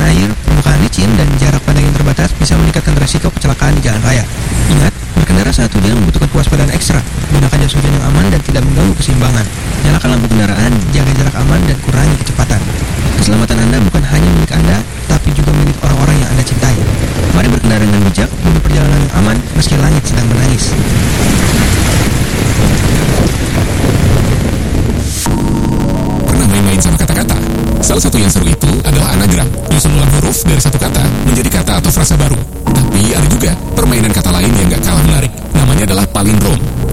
air, permukaan licin, dan jarak pandang yang terbatas bisa meningkatkan resiko kecelakaan di jalan raya. Ingat, berkendara saat hujan membutuhkan kewaspadaan ekstra. Gunakan jas hujan yang aman dan tidak mengganggu keseimbangan. Nyalakan lampu kendaraan, jaga jarak aman, dan kurangi kecepatan. Keselamatan Anda bukan hanya milik Anda, tapi juga milik orang-orang yang Anda cintai. Mari berkendara dengan bijak, menuju perjalanan yang aman meski langit sedang menangis. Pernah main-main sama kata-kata? Salah satu yang seru itu adalah anagram, menyusun ulang huruf dari satu kata menjadi kata atau frasa baru. Tapi ada juga permainan kata lain yang gak kalah menarik. Namanya adalah palindrom.